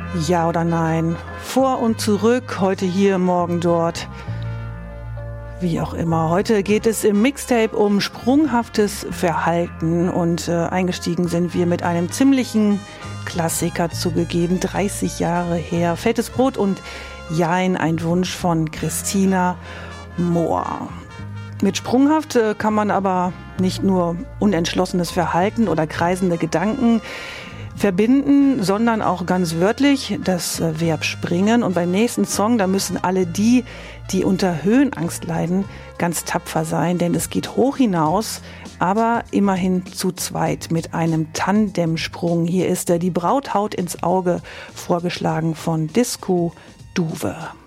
Ja oder nein? Vor und zurück, heute hier, morgen dort. Wie auch immer. Heute geht es im Mixtape um sprunghaftes Verhalten und eingestiegen sind wir mit einem ziemlichen Klassiker zugegeben, 30 Jahre her. Fettes Brot und Jein, ein Wunsch von Christina Mohr. Mit sprunghaft kann man aber nicht nur unentschlossenes Verhalten oder kreisende Gedanken verbinden, sondern auch ganz wörtlich das Verb springen. Und beim nächsten Song, da müssen alle die unter Höhenangst leiden, ganz tapfer sein, denn es geht hoch hinaus, aber immerhin zu zweit mit einem Tandemsprung. Hier ist die Braut haut ins Auge, vorgeschlagen von Disco Duve.